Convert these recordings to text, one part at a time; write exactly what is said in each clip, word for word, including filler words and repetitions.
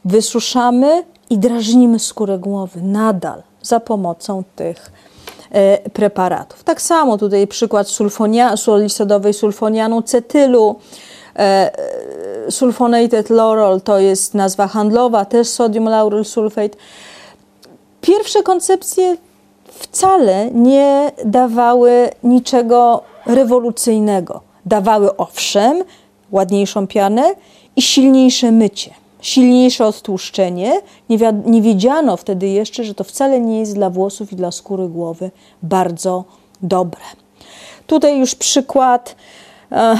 wysuszamy i drażnimy skórę głowy nadal za pomocą tych e, preparatów. Tak samo tutaj przykład sulfonia, soli sodowej sulfonianu cetylu, e, sulfonated laurel to jest nazwa handlowa, też sodium lauryl sulfate. Pierwsze koncepcje wcale nie dawały niczego rewolucyjnego. Dawały owszem ładniejszą pianę i silniejsze mycie, silniejsze odtłuszczenie. Nie, nie wiedziano wtedy jeszcze, że to wcale nie jest dla włosów i dla skóry głowy bardzo dobre. Tutaj już przykład, e,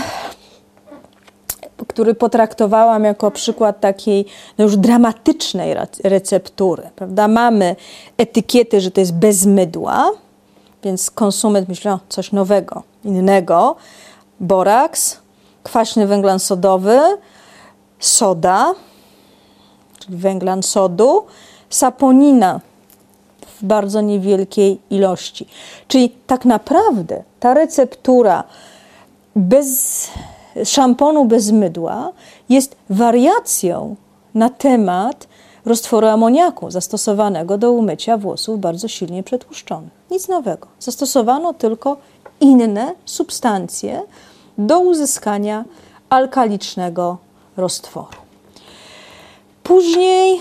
który potraktowałam jako przykład takiej no już dramatycznej receptury. Prawda? Mamy etykiety, że to jest bez mydła, więc konsument myśli, o, coś nowego, innego. Boraks, kwaśny węglan sodowy, soda, czyli węglan sodu, saponina w bardzo niewielkiej ilości. Czyli tak naprawdę ta receptura bez szamponu bez mydła jest wariacją na temat roztworu amoniaku zastosowanego do umycia włosów bardzo silnie przetłuszczonych. Nic nowego. Zastosowano tylko inne substancje do uzyskania alkalicznego roztworu. Później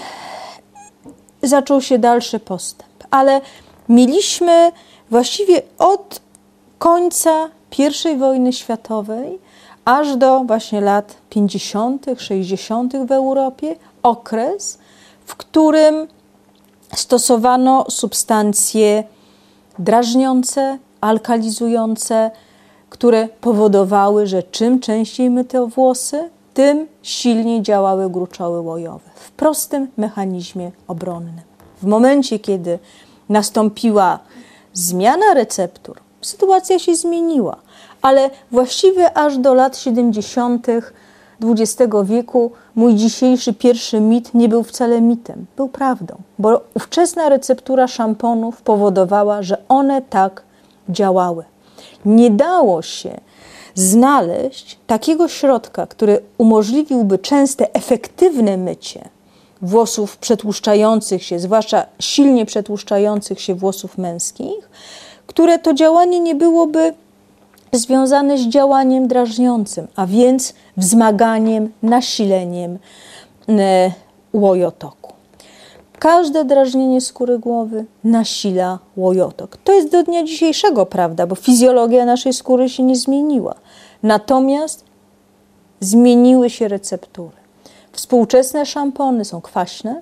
zaczął się dalszy postęp, ale mieliśmy właściwie od końca pierwszej wojny światowej aż do właśnie lat pięćdziesiątych, sześćdziesiątych w Europie okres, w którym stosowano substancje drażniące, alkalizujące, które powodowały, że czym częściej myto włosy, tym silniej działały gruczoły łojowe w prostym mechanizmie obronnym. W momencie, kiedy nastąpiła zmiana receptur, sytuacja się zmieniła, ale właściwie aż do lat siedemdziesiątych dwudziestego wieku mój dzisiejszy pierwszy mit nie był wcale mitem, był prawdą, bo ówczesna receptura szamponów powodowała, że one tak działały. Nie dało się znaleźć takiego środka, który umożliwiłby częste, efektywne mycie włosów przetłuszczających się, zwłaszcza silnie przetłuszczających się włosów męskich, które to działanie nie byłoby związane z działaniem drażniącym, a więc wzmaganiem, nasileniem e, łojotoku. Każde drażnienie skóry głowy nasila łojotok. To jest do dnia dzisiejszego prawda, bo fizjologia naszej skóry się nie zmieniła. Natomiast zmieniły się receptury. Współczesne szampony są kwaśne,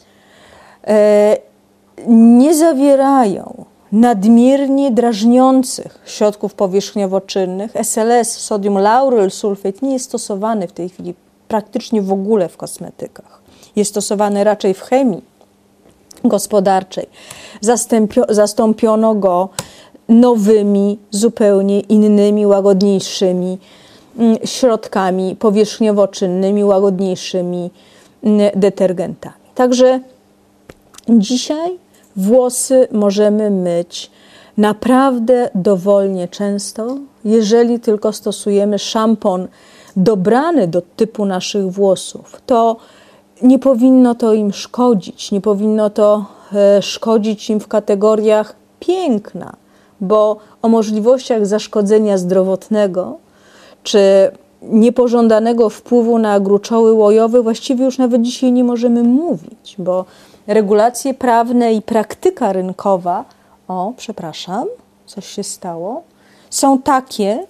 e, nie zawierają nadmiernie drażniących środków powierzchniowo-czynnych. S L S, sodium lauryl sulfate, nie jest stosowany w tej chwili praktycznie w ogóle w kosmetykach. Jest stosowany raczej w chemii gospodarczej. Zastępio, zastąpiono go nowymi, zupełnie innymi, łagodniejszymi środkami powierzchniowo-czynnymi, łagodniejszymi detergentami. Także dzisiaj włosy możemy myć naprawdę dowolnie często, jeżeli tylko stosujemy szampon dobrany do typu naszych włosów. To nie powinno to im szkodzić, nie powinno to e, szkodzić im w kategoriach piękna, bo o możliwościach zaszkodzenia zdrowotnego czy niepożądanego wpływu na gruczoły łojowe właściwie już nawet dzisiaj nie możemy mówić, bo regulacje prawne i praktyka rynkowa, o, przepraszam, coś się stało, są takie,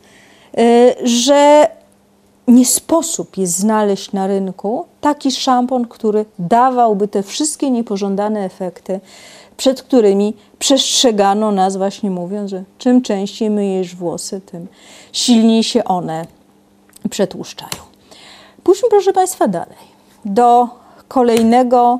że nie sposób jest znaleźć na rynku taki szampon, który dawałby te wszystkie niepożądane efekty, przed którymi przestrzegano nas właśnie mówiąc, że czym częściej myjesz włosy, tym silniej się one przetłuszczają. Pójdźmy, proszę Państwa, dalej do kolejnego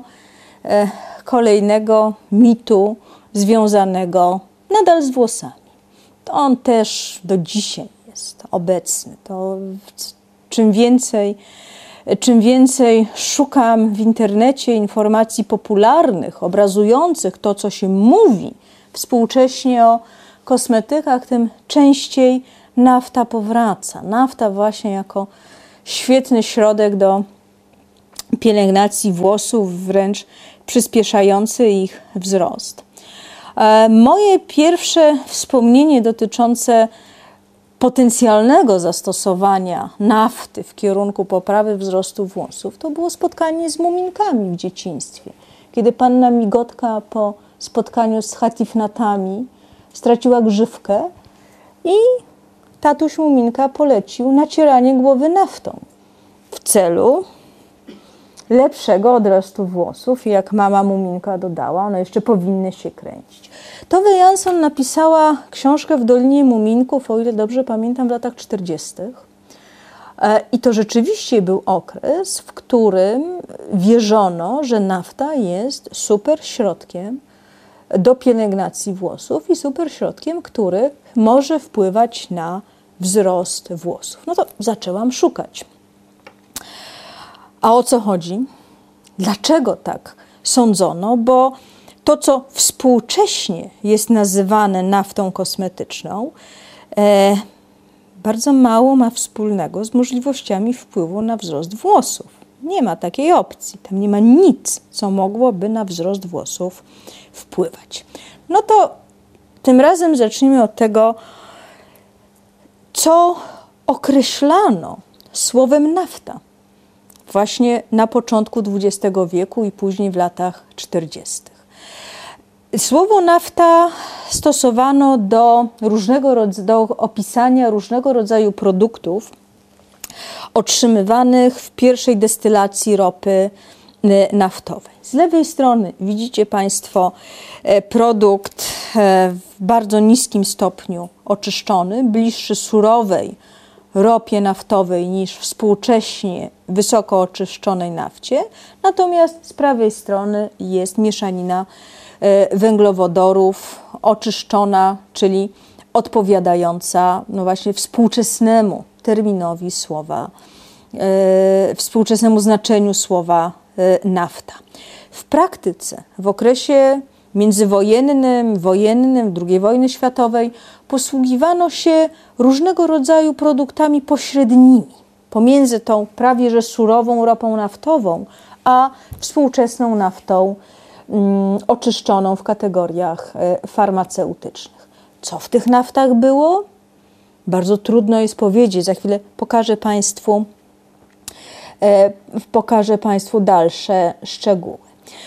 kolejnego mitu związanego nadal z włosami. To on też do dzisiaj jest obecny. To czym więcej, czym więcej szukam w internecie informacji popularnych, obrazujących to, co się mówi współcześnie o kosmetykach, tym częściej nafta powraca. Nafta właśnie jako świetny środek do pielęgnacji włosów, wręcz przyspieszający ich wzrost. Moje pierwsze wspomnienie dotyczące potencjalnego zastosowania nafty w kierunku poprawy wzrostu włosów to było spotkanie z muminkami w dzieciństwie. Kiedy panna Migotka po spotkaniu z Hatifnatami straciła grzywkę i tatuś muminka polecił nacieranie głowy naftą w celu lepszego odrostu włosów i jak mama muminka dodała, one jeszcze powinny się kręcić. Tove Jansson napisała książkę w Dolinie Muminków, o ile dobrze pamiętam, w latach czterdziestych. I to rzeczywiście był okres, w którym wierzono, że nafta jest super środkiem do pielęgnacji włosów i super środkiem, który może wpływać na wzrost włosów. No to zaczęłam szukać. A o co chodzi? Dlaczego tak sądzono? Bo to, co współcześnie jest nazywane naftą kosmetyczną, e, bardzo mało ma wspólnego z możliwościami wpływu na wzrost włosów. Nie ma takiej opcji. Tam nie ma nic, co mogłoby na wzrost włosów wpływać. No to tym razem zacznijmy od tego, co określano słowem nafta właśnie na początku dwudziestego wieku i później w latach czterdziestych. Słowo nafta stosowano do różnego rodzaju, do opisania różnego rodzaju produktów otrzymywanych w pierwszej destylacji ropy naftowej. Z lewej strony widzicie Państwo produkt w bardzo niskim stopniu oczyszczony, bliższy surowej ropie naftowej niż współcześnie wysoko oczyszczonej nafcie. Natomiast z prawej strony jest mieszanina węglowodorów oczyszczona, czyli odpowiadająca no właśnie współczesnemu terminowi słowa, e, współczesnemu znaczeniu słowa e, nafta. W praktyce w okresie międzywojennym, wojennym, drugiej wojny światowej posługiwano się różnego rodzaju produktami pośrednimi pomiędzy tą prawie że surową ropą naftową, a współczesną naftą mm, oczyszczoną w kategoriach e, farmaceutycznych. Co w tych naftach było? Bardzo trudno jest powiedzieć. Za chwilę pokażę Państwu, e, pokażę Państwu dalsze szczegóły.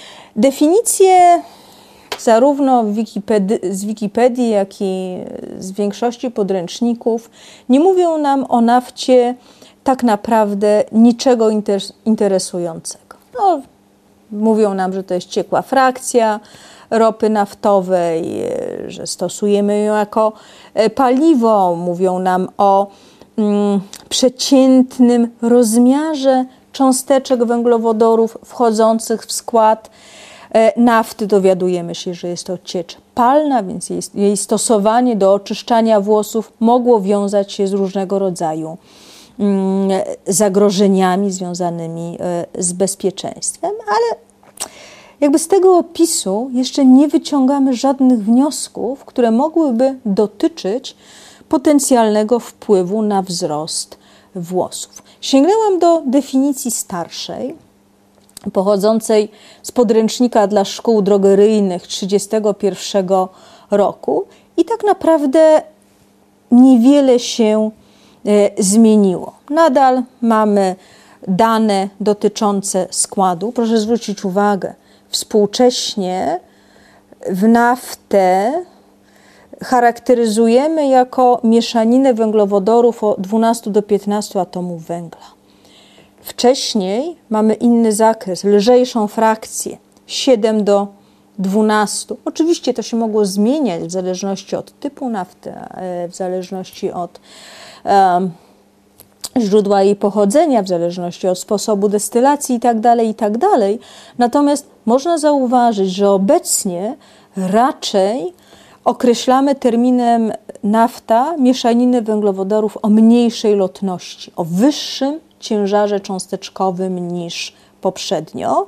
Definicje zarówno Wikipedii, z Wikipedii, jak i z większości podręczników nie mówią nam o nafcie tak naprawdę niczego interesującego. No, mówią nam, że to jest ciekła frakcja ropy naftowej, że stosujemy ją jako paliwo. Mówią nam o mm, przeciętnym rozmiarze cząsteczek węglowodorów wchodzących w skład nafty. Dowiadujemy się, że jest to ciecz palna, więc jej, jej stosowanie do oczyszczania włosów mogło wiązać się z różnego rodzaju mm, zagrożeniami związanymi z bezpieczeństwem, ale jakby z tego opisu jeszcze nie wyciągamy żadnych wniosków, które mogłyby dotyczyć potencjalnego wpływu na wzrost włosów. Sięgnęłam do definicji starszej, pochodzącej z podręcznika dla szkół drogeryjnych trzydziestego pierwszego roku i tak naprawdę niewiele się e, zmieniło. Nadal mamy dane dotyczące składu. Proszę zwrócić uwagę, współcześnie w naftę charakteryzujemy jako mieszaninę węglowodorów o dwunastu do piętnastu atomów węgla. Wcześniej mamy inny zakres, lżejszą frakcję, siedem do dwunastu. Oczywiście to się mogło zmieniać w zależności od typu nafty, w zależności od um, źródła jej pochodzenia, w zależności od sposobu destylacji itd., itd. Natomiast można zauważyć, że obecnie raczej określamy terminem nafta mieszaninę węglowodorów o mniejszej lotności, o wyższym ciężarze cząsteczkowym niż poprzednio.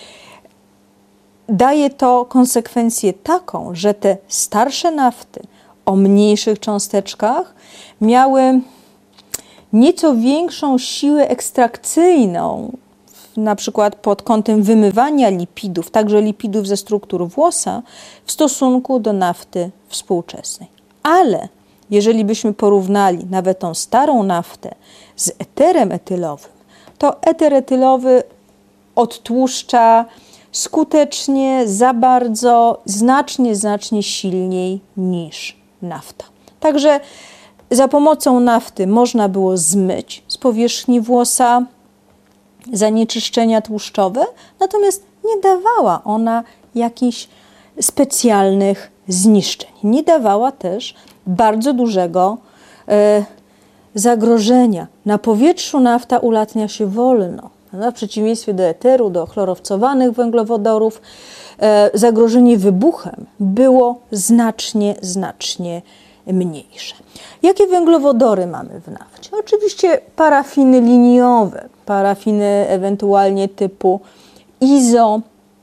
Daje to konsekwencję taką, że te starsze nafty o mniejszych cząsteczkach miały nieco większą siłę ekstrakcyjną na przykład pod kątem wymywania lipidów, także lipidów ze struktur włosa, w stosunku do nafty współczesnej. Ale jeżeli byśmy porównali nawet tą starą naftę z eterem etylowym, to eter etylowy odtłuszcza skutecznie, za bardzo, znacznie, znacznie silniej niż nafta. Także za pomocą nafty można było zmyć z powierzchni włosa zanieczyszczenia tłuszczowe, natomiast nie dawała ona jakichś specjalnych zniszczeń. Nie dawała też bardzo dużego e, zagrożenia. Na powietrzu nafta ulatnia się wolno. W przeciwieństwie do eteru, do chlorowcowanych węglowodorów, e, zagrożenie wybuchem było znacznie, znacznie mniejsze. Jakie węglowodory mamy w nafcie? Oczywiście parafiny liniowe, parafiny ewentualnie typu izo,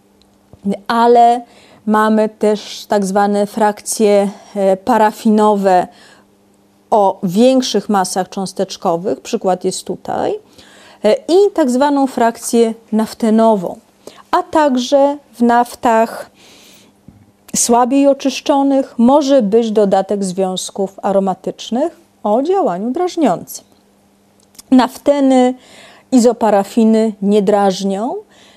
ale mamy też tak zwane frakcje parafinowe o większych masach cząsteczkowych, przykład jest tutaj, i tak zwaną frakcję naftenową, a także w naftach słabiej oczyszczonych może być dodatek związków aromatycznych o działaniu drażniącym. Nafteny, izoparafiny nie drażnią.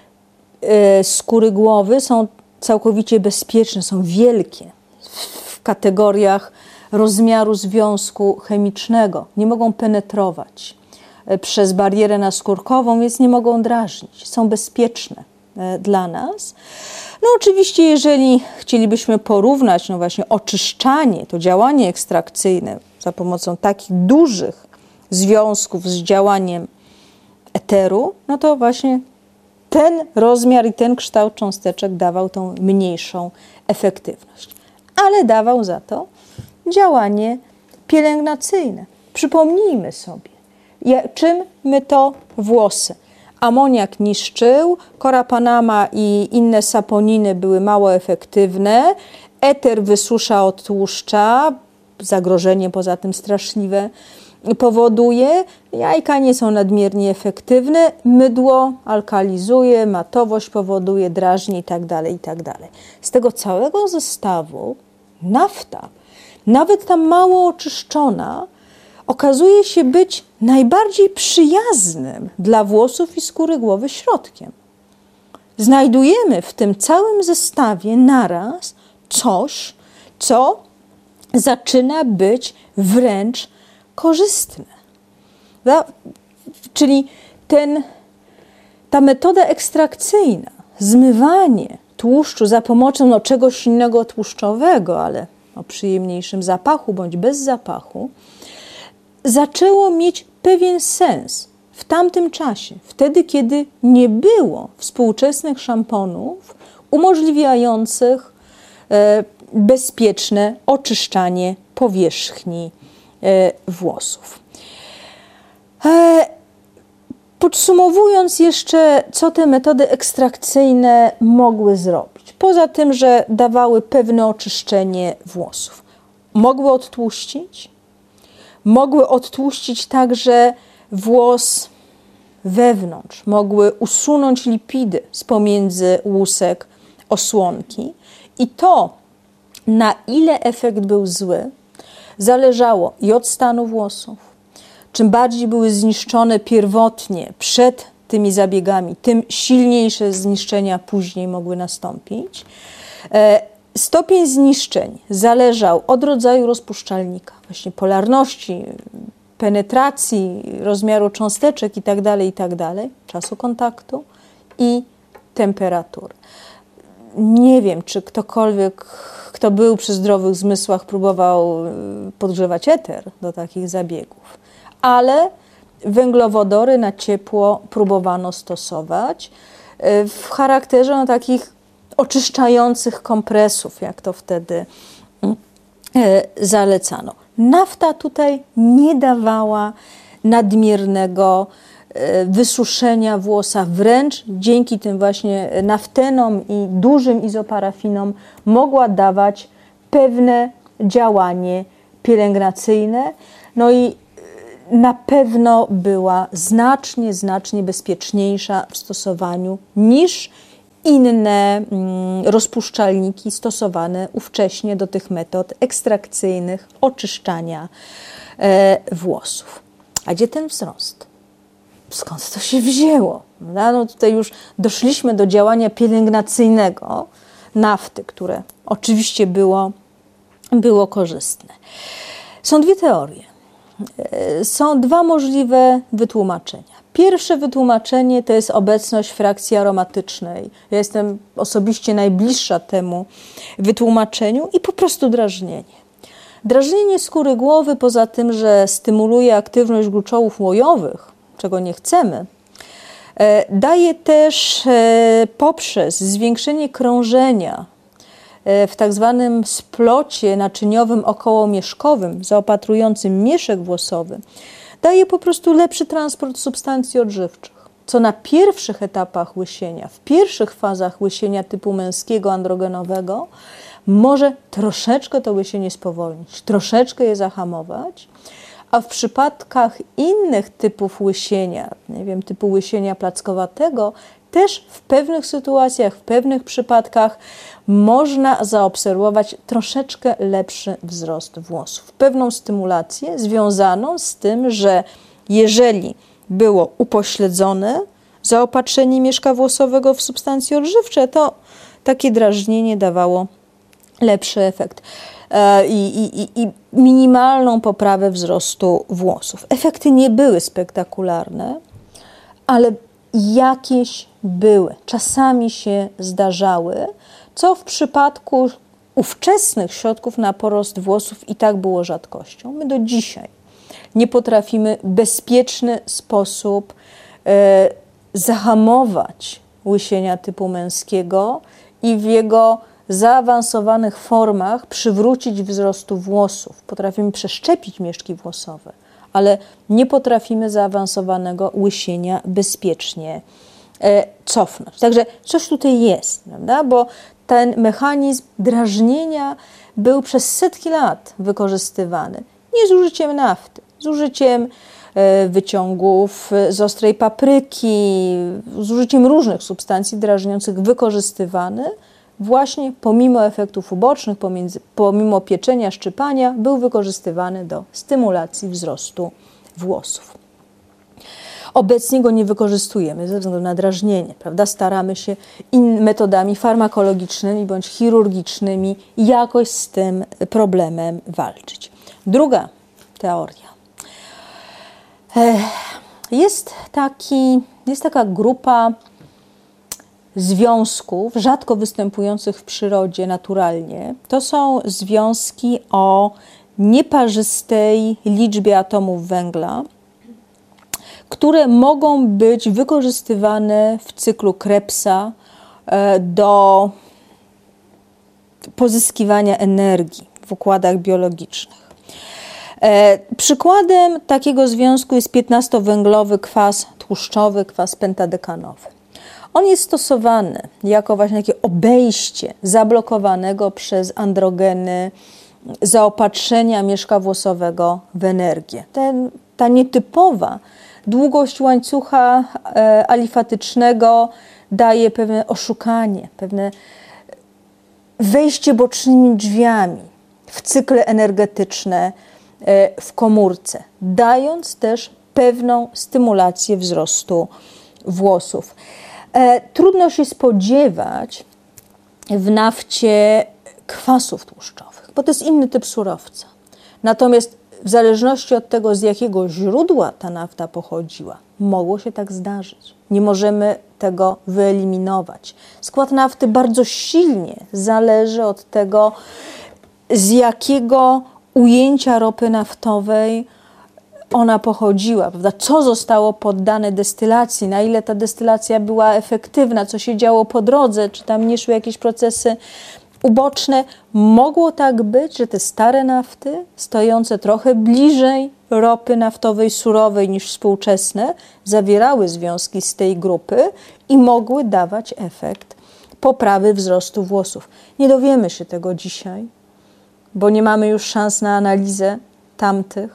Skóry głowy są całkowicie bezpieczne, są wielkie w kategoriach rozmiaru związku chemicznego. Nie mogą penetrować przez barierę naskórkową, więc nie mogą drażnić. Są bezpieczne dla nas. No oczywiście, jeżeli chcielibyśmy porównać no właśnie oczyszczanie, to działanie ekstrakcyjne za pomocą takich dużych związków z działaniem eteru, no to właśnie ten rozmiar i ten kształt cząsteczek dawał tą mniejszą efektywność. Ale dawał za to działanie pielęgnacyjne. Przypomnijmy sobie, czym my to włosy. Amoniak niszczył, Cora Panama i inne saponiny były mało efektywne, eter wysusza, odtłuszcza, zagrożenie poza tym straszliwe powoduje, jajka nie są nadmiernie efektywne, mydło alkalizuje, matowość powoduje, drażni itd., itd. Z tego całego zestawu nafta, nawet ta mało oczyszczona, okazuje się być najbardziej przyjaznym dla włosów i skóry głowy środkiem. Znajdujemy w tym całym zestawie naraz coś, co zaczyna być wręcz korzystne. Czyli ten, ta metoda ekstrakcyjna, zmywanie tłuszczu za pomocą no, czegoś innego tłuszczowego, ale o przyjemniejszym zapachu bądź bez zapachu, zaczęło mieć pewien sens w tamtym czasie, wtedy, kiedy nie było współczesnych szamponów umożliwiających e, bezpieczne oczyszczanie powierzchni e, włosów. E, podsumowując jeszcze, co te metody ekstrakcyjne mogły zrobić, poza tym, że dawały pewne oczyszczenie włosów. Mogły odtłuścić, mogły odtłuścić także włos wewnątrz, mogły usunąć lipidy z pomiędzy łusek osłonki i to, na ile efekt był zły, zależało i od stanu włosów. Czym bardziej były zniszczone pierwotnie przed tymi zabiegami, tym silniejsze zniszczenia później mogły nastąpić. Stopień zniszczeń zależał od rodzaju rozpuszczalnika, właśnie polarności, penetracji, rozmiaru cząsteczek itd., itd., czasu kontaktu i temperatury. Nie wiem, czy ktokolwiek, kto był przy zdrowych zmysłach, próbował podgrzewać eter do takich zabiegów, ale węglowodory na ciepło próbowano stosować w charakterze no, takich oczyszczających kompresów, jak to wtedy zalecano. Nafta tutaj nie dawała nadmiernego wysuszenia włosa, wręcz dzięki tym właśnie naftenom i dużym izoparafinom mogła dawać pewne działanie pielęgnacyjne. No i na pewno była znacznie, znacznie bezpieczniejsza w stosowaniu niż inne mm, rozpuszczalniki stosowane ówcześnie do tych metod ekstrakcyjnych oczyszczania e, włosów. A gdzie ten wzrost? Skąd to się wzięło? No tutaj już doszliśmy do działania pielęgnacyjnego nafty, które oczywiście było, było korzystne. Są dwie teorie. Są dwa możliwe wytłumaczenia. Pierwsze wytłumaczenie to jest obecność frakcji aromatycznej. Ja jestem osobiście najbliższa temu wytłumaczeniu i po prostu drażnienie. Drażnienie skóry głowy, poza tym, że stymuluje aktywność gruczołów łojowych, czego nie chcemy, daje też poprzez zwiększenie krążenia w tak zwanym splocie naczyniowym okołomieszkowym zaopatrującym mieszek włosowy, daje po prostu lepszy transport substancji odżywczych, co na pierwszych etapach łysienia, w pierwszych fazach łysienia typu męskiego, androgenowego, może troszeczkę to łysienie spowolnić, troszeczkę je zahamować, a w przypadkach innych typów łysienia, nie wiem, typu łysienia plackowatego, też w pewnych sytuacjach, w pewnych przypadkach można zaobserwować troszeczkę lepszy wzrost włosów. Pewną stymulację związaną z tym, że jeżeli było upośledzone zaopatrzenie mieszka włosowego w substancje odżywcze, to takie drażnienie dawało lepszy efekt i, i, i minimalną poprawę wzrostu włosów. Efekty nie były spektakularne, ale jakieś były, czasami się zdarzały, co w przypadku ówczesnych środków na porost włosów i tak było rzadkością. My do dzisiaj nie potrafimy w bezpieczny sposób e, zahamować łysienia typu męskiego i w jego zaawansowanych formach przywrócić wzrostu włosów. Potrafimy przeszczepić mieszki włosowe, ale nie potrafimy zaawansowanego łysienia bezpiecznie e, cofnąć. Także coś tutaj jest, prawda? Bo ten mechanizm drażnienia był przez setki lat wykorzystywany. Nie z użyciem nafty, z użyciem e, wyciągów z ostrej papryki, z użyciem różnych substancji drażniących wykorzystywany. Właśnie pomimo efektów ubocznych, pomiędzy, pomimo pieczenia, szczypania, był wykorzystywany do stymulacji wzrostu włosów. Obecnie go nie wykorzystujemy ze względu na drażnienie, prawda? Staramy się in, metodami farmakologicznymi bądź chirurgicznymi jakoś z tym problemem walczyć. Druga teoria. Jest, taki, jest taka grupa związków rzadko występujących w przyrodzie naturalnie. To są związki o nieparzystej liczbie atomów węgla, które mogą być wykorzystywane w cyklu Krebsa do pozyskiwania energii w układach biologicznych. Przykładem takiego związku jest piętnastowęglowy kwas tłuszczowy, kwas pentadekanowy. On jest stosowany jako właśnie takie obejście zablokowanego przez androgeny zaopatrzenia mieszka włosowego w energię. Ten, ta nietypowa długość łańcucha e, alifatycznego daje pewne oszukanie, pewne wejście bocznymi drzwiami w cykle energetyczne e, w komórce, dając też pewną stymulację wzrostu włosów. E, trudno się spodziewać w nafcie kwasów tłuszczowych, bo to jest inny typ surowca. Natomiast w zależności od tego, z jakiego źródła ta nafta pochodziła, mogło się tak zdarzyć. Nie możemy tego wyeliminować. Skład nafty bardzo silnie zależy od tego, z jakiego ujęcia ropy naftowej ona pochodziła, prawda? Co zostało poddane destylacji, na ile ta destylacja była efektywna, co się działo po drodze, czy tam nie szły jakieś procesy uboczne. Mogło tak być, że te stare nafty, stojące trochę bliżej ropy naftowej surowej niż współczesne, zawierały związki z tej grupy i mogły dawać efekt poprawy wzrostu włosów. Nie dowiemy się tego dzisiaj, bo nie mamy już szans na analizę tamtych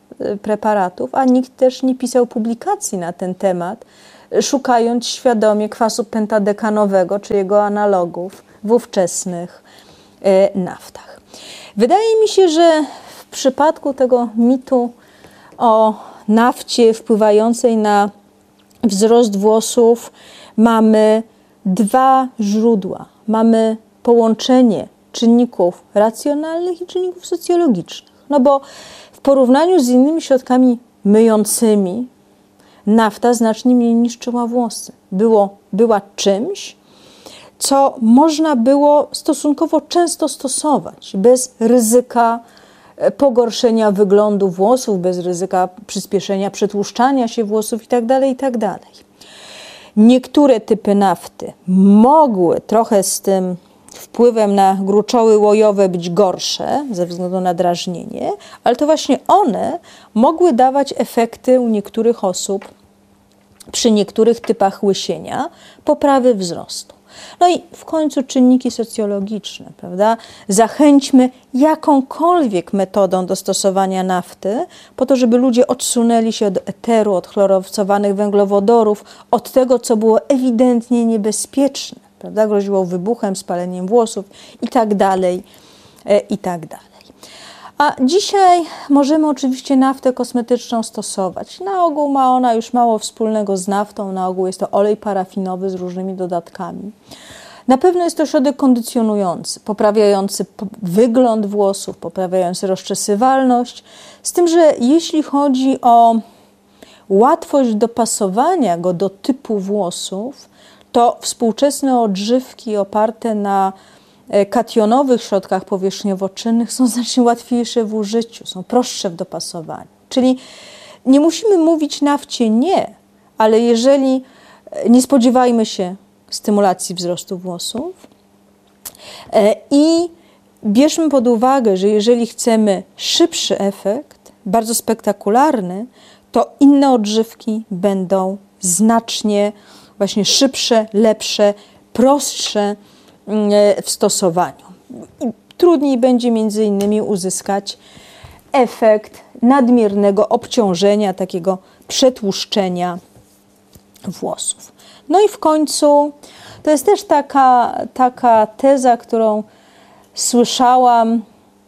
preparatów, a nikt też nie pisał publikacji na ten temat, szukając świadomie kwasu pentadekanowego czy jego analogów w ówczesnych naftach. Wydaje mi się, że w przypadku tego mitu o nafcie wpływającej na wzrost włosów mamy dwa źródła. Mamy połączenie czynników racjonalnych i czynników socjologicznych. No bo w porównaniu z innymi środkami myjącymi nafta znacznie mniej niszczyła włosy. Było, była czymś, co można było stosunkowo często stosować bez ryzyka pogorszenia wyglądu włosów, bez ryzyka przyspieszenia przetłuszczania się włosów itd., itd. Niektóre typy nafty mogły trochę z tym wpływem na gruczoły łojowe być gorsze ze względu na drażnienie, ale to właśnie one mogły dawać efekty u niektórych osób przy niektórych typach łysienia poprawy wzrostu. No i w końcu czynniki socjologiczne, prawda? Zachęćmy jakąkolwiek metodą do stosowania nafty po to, żeby ludzie odsunęli się od eteru, od chlorowcowanych węglowodorów, od tego, co było ewidentnie niebezpieczne, prawda? Groziło wybuchem, spaleniem włosów i tak dalej, i tak dalej. A dzisiaj możemy oczywiście naftę kosmetyczną stosować. Na ogół ma ona już mało wspólnego z naftą, na ogół jest to olej parafinowy z różnymi dodatkami. Na pewno jest to środek kondycjonujący, poprawiający wygląd włosów, poprawiający rozczesywalność, z tym, że jeśli chodzi o łatwość dopasowania go do typu włosów, to współczesne odżywki oparte na kationowych środkach powierzchniowo-czynnych są znacznie łatwiejsze w użyciu, są prostsze w dopasowaniu. Czyli nie musimy mówić nafcie nie, ale jeżeli nie spodziewajmy się stymulacji wzrostu włosów i bierzmy pod uwagę, że jeżeli chcemy szybszy efekt, bardzo spektakularny, to inne odżywki będą znacznie właśnie szybsze, lepsze, prostsze w stosowaniu. Trudniej będzie między innymi uzyskać efekt nadmiernego obciążenia, takiego przetłuszczenia włosów. No i w końcu to jest też taka, taka teza, którą słyszałam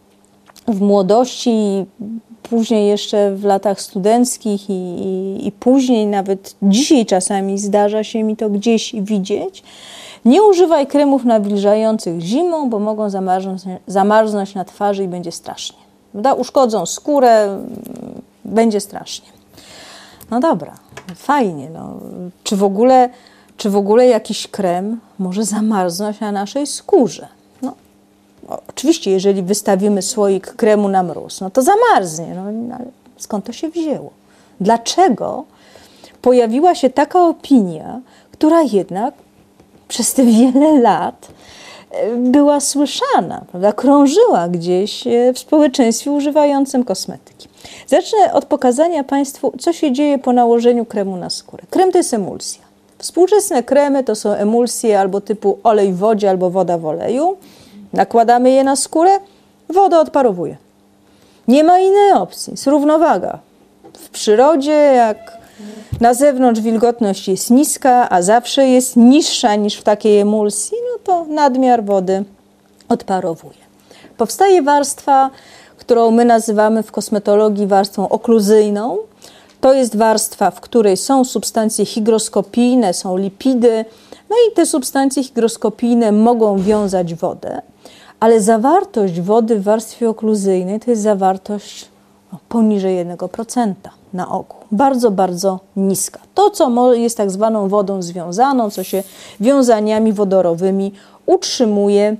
w młodości i później jeszcze w latach studenckich i, i, i później, nawet dzisiaj czasami zdarza się mi to gdzieś widzieć. Nie używaj kremów nawilżających zimą, bo mogą zamarznąć, zamarznąć na twarzy i będzie strasznie. Prawda? Uszkodzą skórę, będzie strasznie. No dobra, fajnie. No. Czy w ogóle, czy w ogóle jakiś krem może zamarznąć na naszej skórze? No, oczywiście, jeżeli wystawimy słoik kremu na mróz, no to zamarznie. No, ale skąd to się wzięło? Dlaczego pojawiła się taka opinia, która jednak przez te wiele lat była słyszana, prawda? Krążyła gdzieś w społeczeństwie używającym kosmetyki. Zacznę od pokazania Państwu, co się dzieje po nałożeniu kremu na skórę. Krem to jest emulsja. Współczesne kremy to są emulsje albo typu olej w wodzie, albo woda w oleju. Nakładamy je na skórę, woda odparowuje. Nie ma innej opcji, jest równowaga. W przyrodzie, jak na zewnątrz wilgotność jest niska, a zawsze jest niższa niż w takiej emulsji, no to nadmiar wody odparowuje. Powstaje warstwa, którą my nazywamy w kosmetologii warstwą okluzyjną. To jest warstwa, w której są substancje hygroskopijne, są lipidy, no i te substancje hygroskopijne mogą wiązać wodę, ale zawartość wody w warstwie okluzyjnej to jest zawartość no, poniżej jednego procenta. Na ogół. Bardzo, bardzo niska. To, co jest tak zwaną wodą związaną, co się wiązaniami wodorowymi utrzymuje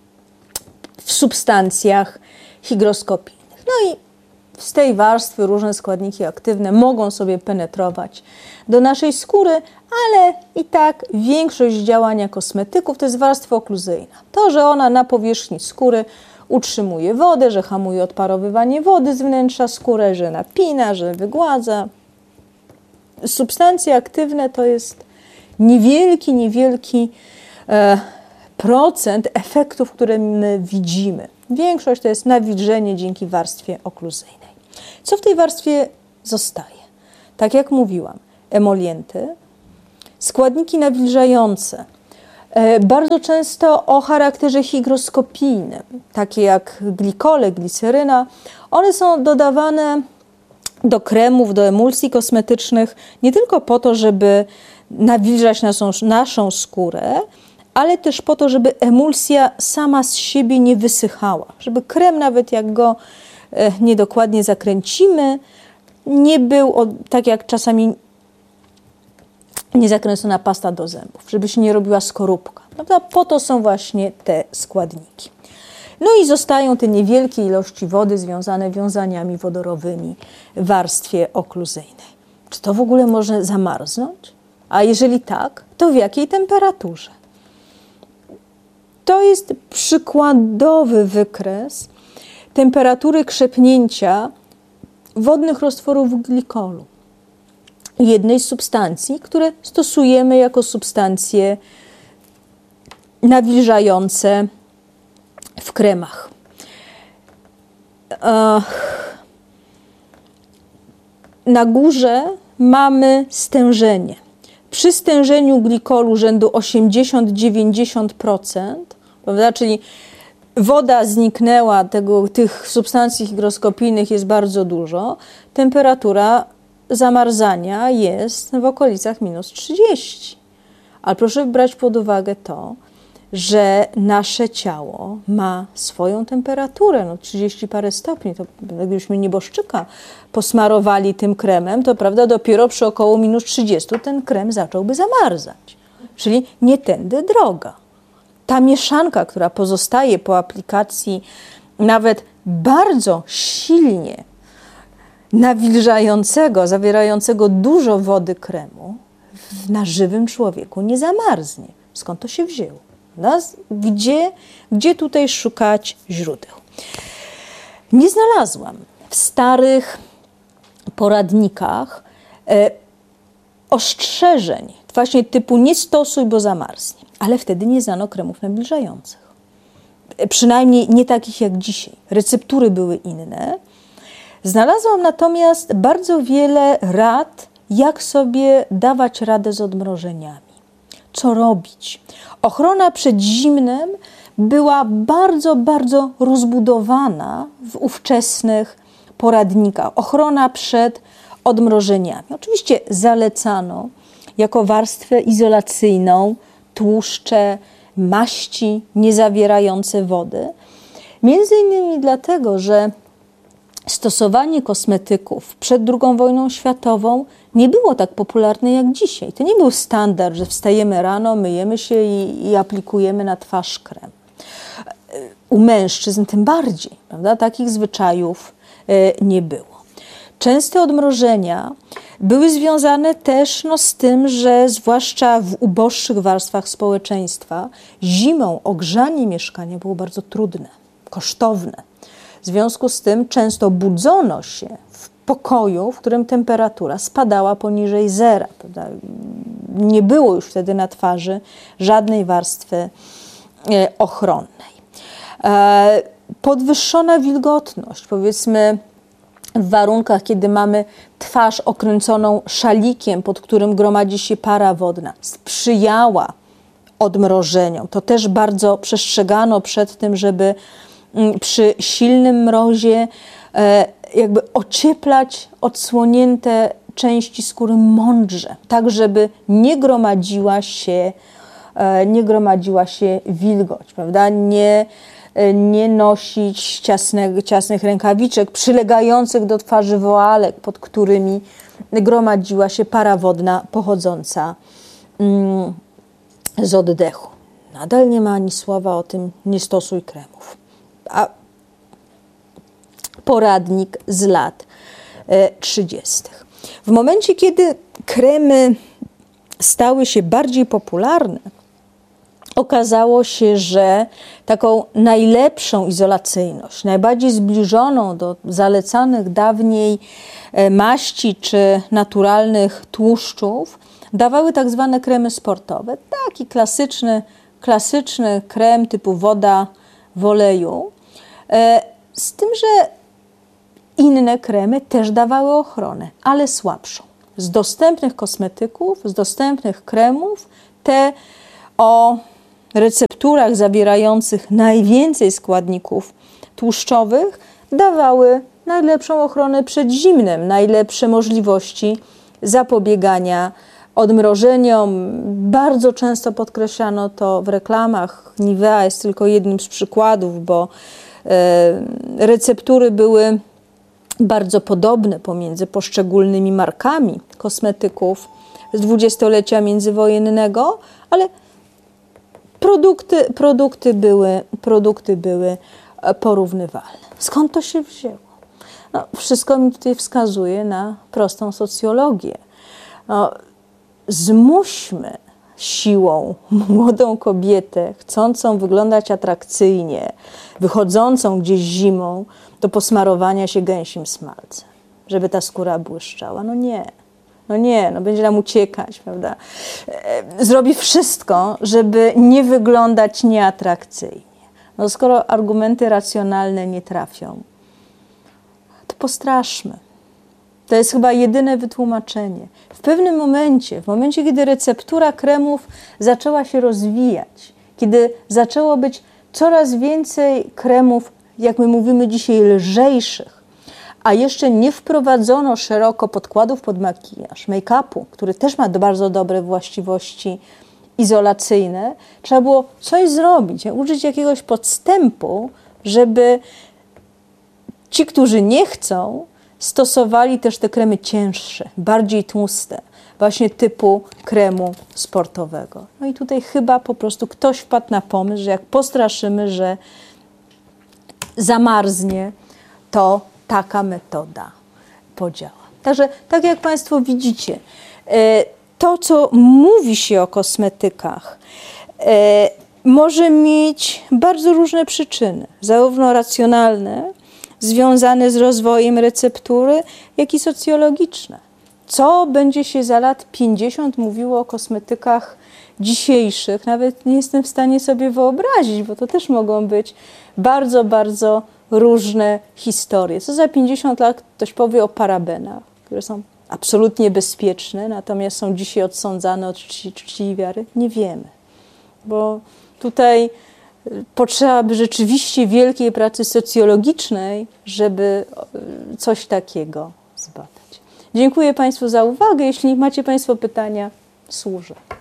w substancjach hygroskopijnych. No i z tej warstwy różne składniki aktywne mogą sobie penetrować do naszej skóry, ale i tak większość działania kosmetyków to jest warstwa okluzyjna. To, że ona na powierzchni skóry utrzymuje wodę, że hamuje odparowywanie wody z wnętrza skóry, że napina, że wygładza. Substancje aktywne to jest niewielki, niewielki e, procent efektów, które my widzimy. Większość to jest nawilżenie dzięki warstwie okluzyjnej. Co w tej warstwie zostaje? Tak jak mówiłam, emolienty, składniki nawilżające, bardzo często o charakterze hygroskopijnym, takie jak glikole, gliceryna. One są dodawane do kremów, do emulsji kosmetycznych nie tylko po to, żeby nawilżać naszą, naszą skórę, ale też po to, żeby emulsja sama z siebie nie wysychała. Żeby krem, nawet jak go niedokładnie zakręcimy, nie był, tak jak czasami niezakręcona pasta do zębów, żeby się nie robiła skorupka. Prawda? Po to są właśnie te składniki. No i zostają te niewielkie ilości wody związane wiązaniami wodorowymi w warstwie okluzyjnej. Czy to w ogóle może zamarznąć? A jeżeli tak, to w jakiej temperaturze? To jest przykładowy wykres temperatury krzepnięcia wodnych roztworów glikolu, jednej z substancji, które stosujemy jako substancje nawilżające w kremach. Na górze mamy stężenie. Przy stężeniu glikolu rzędu osiemdziesiąt do dziewięćdziesięciu procent, prawda, czyli woda zniknęła, tego, tych substancji hygroskopijnych jest bardzo dużo, temperatura zamarzania jest w okolicach minus trzydzieści. Ale proszę brać pod uwagę to, że nasze ciało ma swoją temperaturę, no trzydzieści parę stopni. To gdybyśmy nieboszczyka posmarowali tym kremem, to prawda, dopiero przy około minus trzydziestu ten krem zacząłby zamarzać. Czyli nie tędy droga. Ta mieszanka, która pozostaje po aplikacji nawet bardzo silnie nawilżającego, zawierającego dużo wody kremu, na żywym człowieku nie zamarznie. Skąd to się wzięło? Gdzie, gdzie tutaj szukać źródeł? Nie znalazłam w starych poradnikach e, ostrzeżeń właśnie typu nie stosuj, bo zamarznie. Ale wtedy nie znano kremów nawilżających. E, przynajmniej nie takich jak dzisiaj. Receptury były inne. Znalazłam natomiast bardzo wiele rad, jak sobie dawać radę z odmrożeniami. Co robić? Ochrona przed zimnem była bardzo, bardzo rozbudowana w ówczesnych poradnikach. Ochrona przed odmrożeniami. Oczywiście zalecano jako warstwę izolacyjną tłuszcze, maści niezawierające wody. Między innymi dlatego, że stosowanie kosmetyków przed drugą wojną światową nie było tak popularne jak dzisiaj. To nie był standard, że wstajemy rano, myjemy się i, i aplikujemy na twarz krem. U mężczyzn tym bardziej, prawda? Takich zwyczajów y, nie było. Częste odmrożenia były związane też no, z tym, że zwłaszcza w uboższych warstwach społeczeństwa zimą ogrzanie mieszkania było bardzo trudne, kosztowne. W związku z tym często budzono się w pokoju, w którym temperatura spadała poniżej zera. Prawda? Nie było już wtedy na twarzy żadnej warstwy ochronnej. Podwyższona wilgotność, powiedzmy w warunkach, kiedy mamy twarz okręconą szalikiem, pod którym gromadzi się para wodna, sprzyjała odmrożeniom. To też bardzo przestrzegano przed tym, żeby przy silnym mrozie jakby ocieplać odsłonięte części skóry mądrze, tak żeby nie gromadziła się, nie gromadziła się wilgoć, prawda? Nie, nie nosić ciasnych, ciasnych rękawiczek przylegających do twarzy woalek, pod którymi gromadziła się para wodna pochodząca mm, z oddechu. Nadal nie ma ani słowa o tym, nie stosuj kremów. A poradnik z lat trzydziestych. W momencie, kiedy kremy stały się bardziej popularne, okazało się, że taką najlepszą izolacyjność, najbardziej zbliżoną do zalecanych dawniej maści czy naturalnych tłuszczów, dawały tak zwane kremy sportowe. Taki klasyczny, klasyczny krem typu woda w oleju. Z tym, że inne kremy też dawały ochronę, ale słabszą. Z dostępnych kosmetyków, z dostępnych kremów, te o recepturach zawierających najwięcej składników tłuszczowych dawały najlepszą ochronę przed zimnem, najlepsze możliwości zapobiegania odmrożeniom. Bardzo często podkreślano to w reklamach. Nivea jest tylko jednym z przykładów, bo e, receptury były bardzo podobne pomiędzy poszczególnymi markami kosmetyków z dwudziestolecia międzywojennego, ale produkty, produkty, były, produkty były porównywalne. Skąd to się wzięło? No, wszystko mi tutaj wskazuje na prostą socjologię. No, zmuśmy siłą młodą kobietę, chcącą wyglądać atrakcyjnie, wychodzącą gdzieś zimą, do posmarowania się gęsim smalcem, żeby ta skóra błyszczała. No nie, no nie, no będzie nam uciekać, prawda? Zrobi wszystko, żeby nie wyglądać nieatrakcyjnie. No skoro argumenty racjonalne nie trafią, to postraszmy. To jest chyba jedyne wytłumaczenie. W pewnym momencie, w momencie, kiedy receptura kremów zaczęła się rozwijać, kiedy zaczęło być coraz więcej kremów, jak my mówimy dzisiaj, lżejszych, a jeszcze nie wprowadzono szeroko podkładów pod makijaż, make-upu, który też ma bardzo dobre właściwości izolacyjne, trzeba było coś zrobić, użyć jakiegoś podstępu, żeby ci, którzy nie chcą, stosowali też te kremy cięższe, bardziej tłuste, właśnie typu kremu sportowego. No i tutaj chyba po prostu ktoś wpadł na pomysł, że jak postraszymy, że zamarznie, to taka metoda podziała. Także, tak jak Państwo widzicie, to, co mówi się o kosmetykach, może mieć bardzo różne przyczyny, zarówno racjonalne, związane z rozwojem receptury, jak i socjologiczne. Co będzie się za lat pięćdziesiąt mówiło o kosmetykach dzisiejszych, nawet nie jestem w stanie sobie wyobrazić, bo to też mogą być bardzo, bardzo różne historie. Co za pięćdziesiąt lat ktoś powie o parabenach, które są absolutnie bezpieczne, natomiast są dzisiaj odsądzane od czci, czci i wiary? Nie wiemy, bo tutaj potrzeba by rzeczywiście wielkiej pracy socjologicznej, żeby coś takiego zbadać. Dziękuję Państwu za uwagę. Jeśli macie Państwo pytania, służę.